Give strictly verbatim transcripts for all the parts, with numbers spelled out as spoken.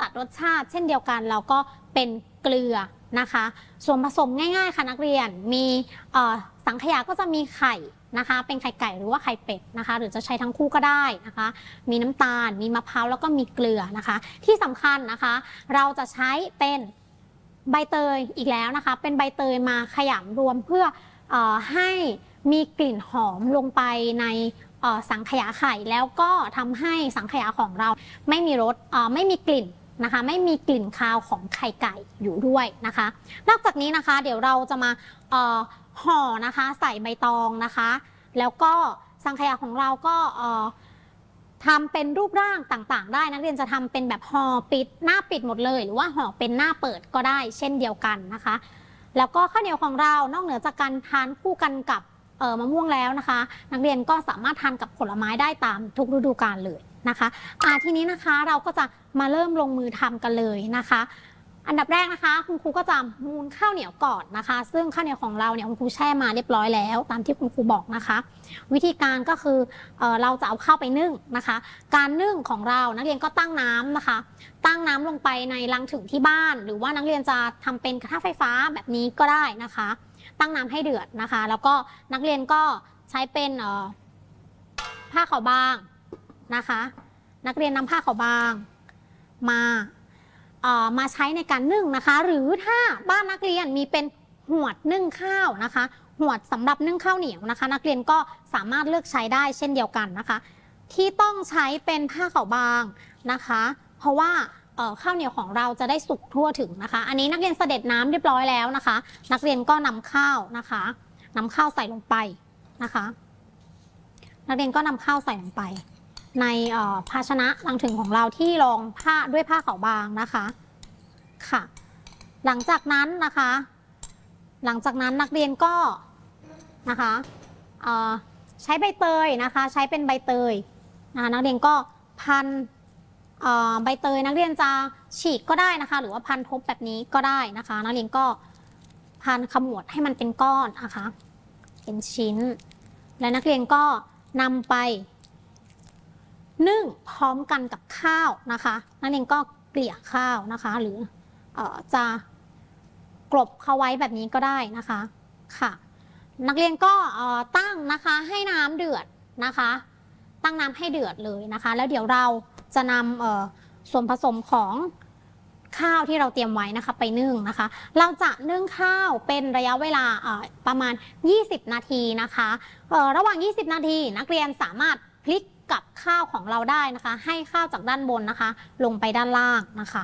ดรสชาติเช่นเดียวกันเราก็เป็นเกลือนะคะส่วนผสมง่ายๆค่ะนักเรียนมีสังขยาก็จะมีไข่นะคะเป็นไข่ไก่หรือว่าไข่เป็ดนะคะหรือจะใช้ทั้งคู่ก็ได้นะคะมีน้ำตาลมีมะพร้าวแล้วก็มีเกลือนะคะที่สำคัญนะคะเราจะใช้เป็นใบเตยอีกแล้วนะคะเป็นใบเตยมาขยำรวมเพื่อเอ่อให้มีกลิ่นหอมลงไปในสังขยาไข่แล้วก็ทำให้สังขยาของเราไม่มีรสไม่มีกลิ่นนะคะไม่มีกลิ่นคาวของไข่ไก่อยู่ด้วยนะคะนอกจากนี้นะคะเดี๋ยวเราจะมาห่อนะคะใส่ใบตองนะคะแล้วก็สังขยาของเราก็ทำเป็นรูปร่างต่างๆได้นักเรียนจะทำเป็นแบบห่อปิดหน้าปิดหมดเลยหรือว่าห่อเป็นหน้าเปิดก็ได้เช่นเดียวกันนะคะแล้วก็ข้าวเหนียวของเรานอกเหนือจากการทานคู่กันกับเอ่อมะม่วงแล้วนะคะนักเรียนก็สามารถทานกับผลไม้ได้ตามทุกฤดูกาลเลยนะคะอ่าทีนี้นะคะเราก็จะมาเริ่มลงมือทำกันเลยนะคะอันดับแรกนะคะคุณครูก็จะมูนข้าวเหนียวก่อนนะคะซึ่งข้าวเหนียวของเราเนี่ยคุณครูแช่มาเรียบร้อยแล้วตามที่คุณครูบอกนะคะวิธีการก็คือเอ่อเราจะเอาข้าวไปนึ่งนะคะการนึ่งของเรานักเรียนก็ตั้งน้ำนะคะตั้งน้ำลงไปในลังถึงที่บ้านหรือว่านักเรียนจะทำเป็นกระทะไฟฟ้าแบบนี้ก็ได้นะคะตั้งน้ำให้เดือดนะคะแล้วก็นักเรียนก็ใช้เป็นเอ่อผ้าขาวบางนะคะนักเรียนนำผ้าขาวบางมาเอ่อมาใช้ในการนึ่งนะคะหรือถ้าบ้านนักเรียนมีเป็นหวดนึ่งข้าวนะคะหวดสำหรับนึ่งข้าวเหนียวนะคะนักเรียนก็สามารถเลือกใช้ได้เช่นเดียวกันนะคะที่ต้องใช้เป็นผ้าขาวบางนะคะเพราะว่าข้าวเหนียวของเราจะได้สุกทั่วถึงนะคะอันนี้นักเรียนเสด็จน้ำเรียบร้อยแล้วนะคะนักเรียนก็นำข้าวนะคะนำข้าวใส่ลงไปนะคะนักเรียนก็นำข้าวใส่ลงไปในภาชนะลังถึงของเราที่รองผ้าด้วยผ้าขาวบางนะคะค่ะหลังจากนั้นนะคะหลังจากนั้นนักเรียนก็นะคะใช้ใบเตยนะคะใช้เป็นใบเตยนะคะนักเรียนก็พันใบเตยนักเรียนจะฉีกก็ได้นะคะหรือว่าพันทบแบบนี้ก็ได้นะคะนักเรียนก็พันขมวดให้มันเป็นก้อนนะคะเป็นชิ้นและนักเรียนก็นำไปนึ่งพร้อมกันกับข้าวนะคะนักเรียนก็เกลี่ยข้าวนะคะหรือเอ่อจะกลบเขาไว้แบบนี้ก็ได้นะคะค่ะนักเรียนก็ตั้งนะคะให้น้ำเดือดนะคะตั้งน้ำให้เดือดเลยนะคะแล้วเดี๋ยวเราจะนำส่วนผสมของข้าวที่เราเตรียมไว้นะคะไปนึ่งนะคะเราจะนึ่งข้าวเป็นระยะเวลาประมาณยี่สิบนาทีนะคะระหว่างยี่สิบนาทีนักเรียนสามารถพลิกกับข้าวของเราได้นะคะให้ข้าวจากด้านบนนะคะลงไปด้านล่างนะคะ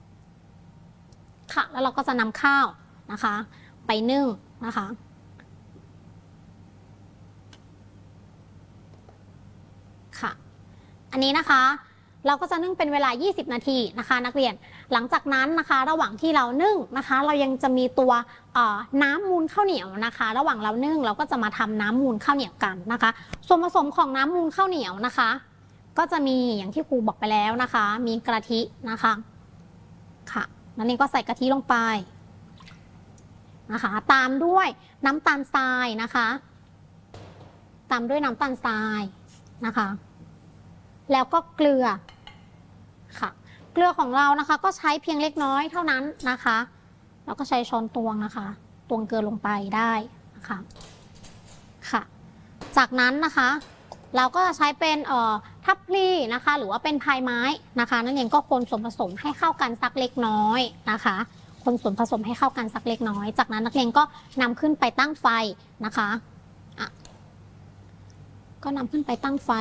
ค่ะแล้วเราก็จะนำข้าวนะคะไปนึ่งนะคะค่ะอันนี้นะคะเราก็จะนึ่งเป็นเวลายี่สิบนาทีนะคะนักเรียนหลังจากนั้นนะคะระหว่างที่เรานึ่งนะคะเรายังจะมีตัวน้ำมูลข้าวเหนียวนะคะระหว่างเรานึ่งเราก็จะมาทำน้ำมูลข้าวเหนียวกันนะคะส่วนผสมของน้ำมูลข้าวเหนียวนะคะก็จะมีอย่างที่ครูบอกไปแล้วนะคะมีกะทินะคะค่ะนักเรียนก็ใส่กะทิลงไปนะคะตามด้วยน้ำตาลทรายนะคะตามด้วยน้ำตาลทรายนะคะแล้วก็เกลือค่ะเกลือของเรานะคะก็ใช้เพียงเล็กน้อยเท่านั้นนะคะแล้วก็ใช้ช้อนตวงนะคะตวงเกลือลงไปได้นะคะค่ะจากนั้นนะคะเราก็จะใช้เป็นเอ่อทัพพลีนะคะหรือว่าเป็นพายไม้นะคะนั่นเองก็คนส่วนผสมให้เข้ากันสักเล็กน้อยนะคะคนส่วนผสมให้เข้ากันสักเล็กน้อยจากนั้นนักเรียนก็นำขึ้นไปตั้งไฟนะคะอ่ะก็นำขึ้นไปตั้งไฟ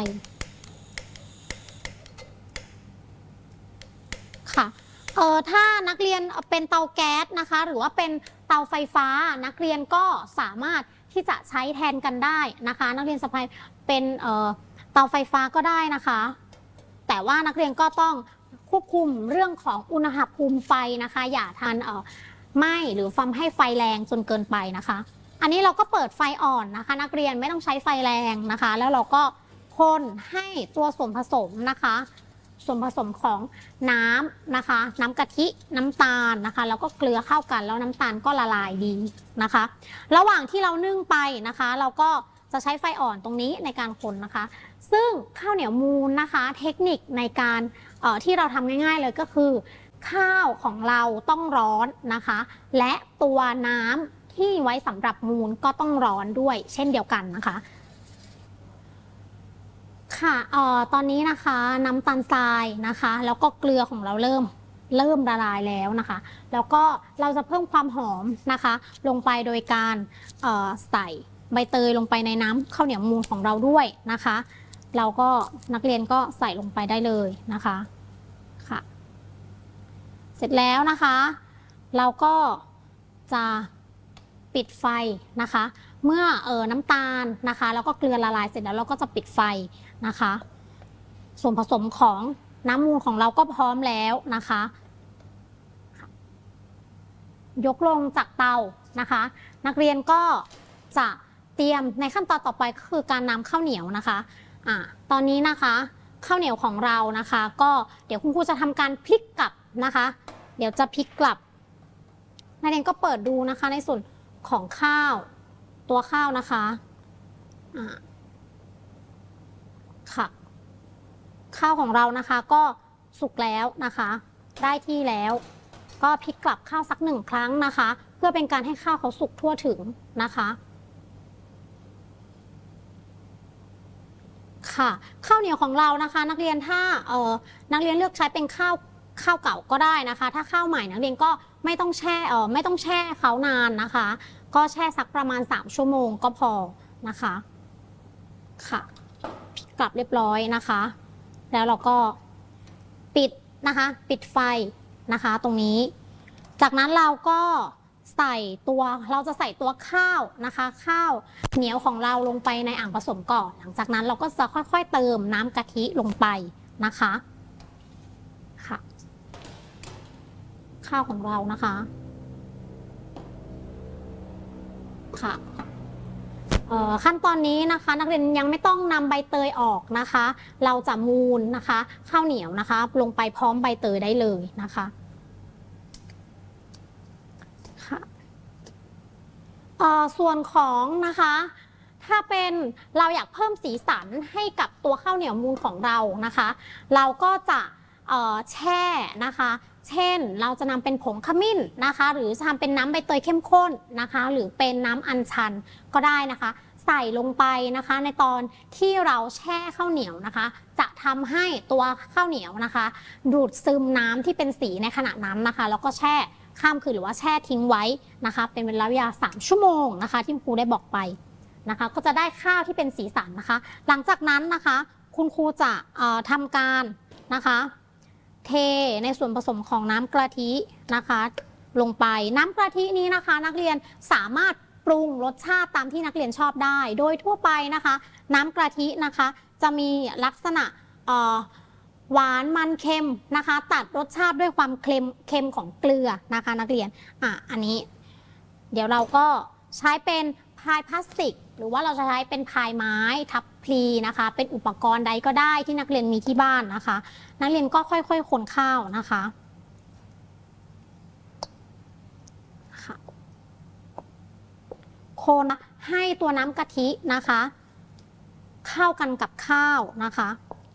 ค่ะเออถ้านักเรียนเป็นเตาแก๊สนะคะหรือว่าเป็นเตาไฟฟ้านักเรียนก็สามารถที่จะใช้แทนกันได้นะคะนักเรียนสะพายเป็นเอ่อเตาไฟฟ้าก็ได้นะคะแต่ว่านักเรียนก็ต้องควบคุมเรื่องของอุณหภูมิไฟนะคะอย่าทานเอ่อไหม้หรือฟัมให้ไฟแรงจนเกินไปนะคะอันนี้เราก็เปิดไฟอ่อนนะคะนักเรียนไม่ต้องใช้ไฟแรงนะคะแล้วเราก็คนให้ตัวส่วนผสมนะคะส่วนผสมของน้ำนะคะน้ำกะทิน้ำตาลนะคะแล้วก็เกลือเข้ากันแล้วน้ำตาลก็ละลายดีนะคะระหว่างที่เรานึ่งไปนะคะเราก็จะใช้ไฟอ่อนตรงนี้ในการคนนะคะซึ่งข้าวเหนียวมูนนะคะเทคนิคในการที่เราทำง่ายๆเลยก็คือข้าวของเราต้องร้อนนะคะและตัวน้ำที่ไว้สำหรับมูลก็ต้องร้อนด้วยเช่นเดียวกันนะคะค่ะเอ่อตอนนี้นะคะน้ำตาลทรายนะคะแล้วก็เกลือของเราเริ่มเริ่มละลายแล้วนะคะแล้วก็เราจะเพิ่มความหอมนะคะลงไปโดยการเอ่อใส่ใบเตยลงไปในน้ำข้าวเหนียวมูลของเราด้วยนะคะเราก็นักเรียนก็ใส่ลงไปได้เลยนะคะค่ะเสร็จแล้วนะคะเราก็จะปิดไฟนะคะเมื่อเออน้ำตาลนะคะแล้วก็เกลือละลายเสร็จแล้วเราก็จะปิดไฟนะคะส่วนผสมของน้ำมูลของเราก็พร้อมแล้วนะคะยกลงจากเตานะคะนักเรียนก็จะเตรียมในขั้นตอนต่อไปก็คือการนำข้าวเหนียวนะคะอ่าตอนนี้นะคะข้าวเหนียวของเรานะคะก็เดี๋ยวคุณครูจะทำการพลิกกลับนะคะเดี๋ยวจะพลิกกลับนักเรียนก็เปิดดูนะคะในส่วนของข้าวตัวข้าวนะคะอ่าค่ะข้าวของเรานะคะก็สุกแล้วนะคะได้ที่แล้วก็พลิกกลับข้าวสักหนึ่งครั้งนะคะเพื่อเป็นการให้ข้าวเขาสุกทั่วถึงนะคะค่ะข้าวเหนียวของเรานะคะนักเรียนถ้าเอ่อนักเรียนเลือกใช้เป็นข้าวข้าวเก่าก็ได้นะคะถ้าข้าวใหม่นักเรียนก็ไม่ต้องแช่เอ่อไม่ต้องแช่เขานานนะคะก็แช่สักประมาณสามชั่วโมงก็พอนะคะค่ะกลับเรียบร้อยนะคะแล้วเราก็ปิดนะคะปิดไฟนะคะตรงนี้จากนั้นเราก็ใส่ตัวเราจะใส่ตัวข้าวนะคะข้าวเหนียวของเราลงไปในอ่างผสมก่อนหลังจากนั้นเราก็จะค่อยๆเติมน้ำกะทิลงไปนะคะค่ะข้าวของเรานะคะค่ะขั้นตอนนี้นะคะนักเรียนยังไม่ต้องนำใบเตยออกนะคะเราจะมูลนะคะข้าวเหนียวนะคะลงไปพร้อมใบเตยได้เลยนะคะค่ะส่วนของนะคะถ้าเป็นเราอยากเพิ่มสีสันให้กับตัวข้าวเหนียวมูลของเรานะคะเราก็จะแช่นะคะเช่นเราจะนำเป็นผงขมิ้นนะคะหรือจะทำเป็นน้ำใบเตยเข้มข้นนะคะหรือเป็นน้ำอัญชันก็ได้นะคะใส่ลงไปนะคะในตอนที่เราแช่ข้าวเหนียวนะคะจะทำให้ตัวข้าวเหนียวนะคะดูดซึมน้ำที่เป็นสีในขณะนั้นนะคะแล้วก็แช่ข้ามคืนหรือว่าแช่ทิ้งไว้นะคะเป็นเวลาเวลาสามชั่วโมงนะคะที่ครูได้บอกไปนะคะก็จะได้ข้าวที่เป็นสีสันนะคะหลังจากนั้นนะคะคุณครูจะทำการนะคะเทในส่วนผสมของน้ำกะทินะคะลงไปน้ำกะทินี้นะคะนักเรียนสามารถปรุงรสชาติตามที่นักเรียนชอบได้โดยทั่วไปนะคะน้ำกะทินะคะจะมีลักษณะหวานมันเค็มนะคะตัดรสชาติด้วยความเค็มเค็มของเกลือนะคะนักเรียนอ่ะอันนี้เดี๋ยวเราก็ใช้เป็นพายพลาสติกหรือว่าเราจะใช้เป็นพายไม้ทับพลีนะคะเป็นอุปกรณ์ใดก็ได้ที่นักเรียนมีที่บ้านนะคะนักเรียนก็ค่อยๆคนข้าวนะคะค่ะคนให้ตัวน้ำกะทินะคะเข้ากันกับข้าวนะคะ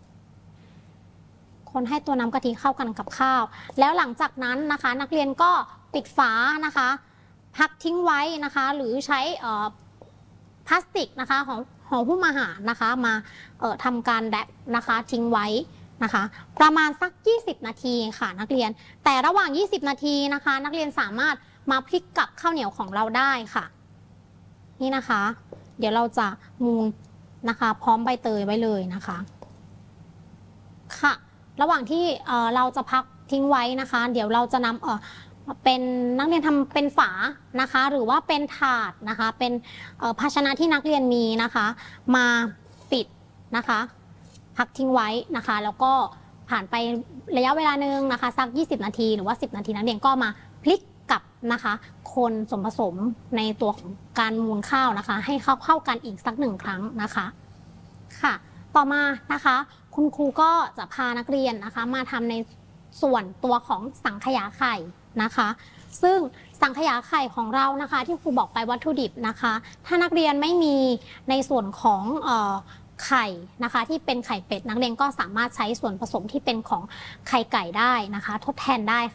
คนให้ตัวน้ำกะทิเข้ากันกับข้าวแล้วหลังจากนั้นนะคะนักเรียนก็ปิดฝานะคะพักทิ้งไว้นะคะหรือใช้พลาสติกนะคะของห่อหุ้มอาหารนะคะมาทำการแรปนะคะทิ้งไว้นะคะประมาณสักยี่สิบนาทีค่ะนักเรียนแต่ระหว่างยี่สิบนาทีนะคะนักเรียนสามารถมาพลิกกับข้าวเหนียวของเราได้ค่ะนี่นะคะเดี๋ยวเราจะมูนนะคะพร้อมใบเตยไว้เลยนะคะค่ะระหว่างที่เราจะพักทิ้งไว้นะคะเดี๋ยวเราจะนำเอ่อเป็นนักเรียนทำเป็นฝานะคะหรือว่าเป็นถาดนะคะเป็นภาชนะที่นักเรียนมีนะคะมาปิดนะคะพักทิ้งไว้นะคะแล้วก็ผ่านไประยะเวลาหนึ่งนะคะสักยี่สิบนาทีหรือว่าสิบนาทีนักเรียนก็มาพลิกกลับนะคะคนส่วนผสมในตัวของการมูลข้าวนะคะให้เข้าเข้ากันอีกสักหนึ่งครั้งนะคะค่ะต่อมานะคะคุณครูก็จะพานักเรียนนะคะมาทำในส่วนตัวของสังขยาไข่นะคะซึ่งสังขยาไข่ของเรานะคะที่ครูบอกไปวัตถุดิบนะคะถ้านักเรียนไม่มีในส่วนของเอ่อไข่นะคะที่เป็นไข่เป็ดนักเรียนก็สามารถใช้ส่วนผสมที่เป็นของไข่ไก่ได้นะคะทดแทนได้